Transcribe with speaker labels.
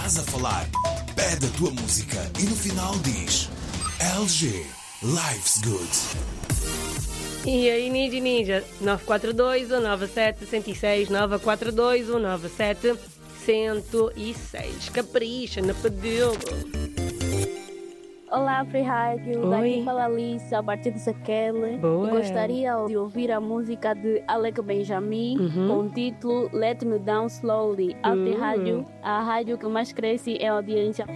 Speaker 1: estás a falar. Pede a tua música e no final diz LG, Life's Good.
Speaker 2: E aí, Ninja, 942 197 106, 942 197 106. Capricha na pedula.
Speaker 3: Olá, Free Rádio. Daqui fala Alice, a partir de Saquele. Gostaria de ouvir a música de Alec Benjamin com o título Let Me Down Slowly. A Free Rádio, a rádio que mais cresce é a audiência.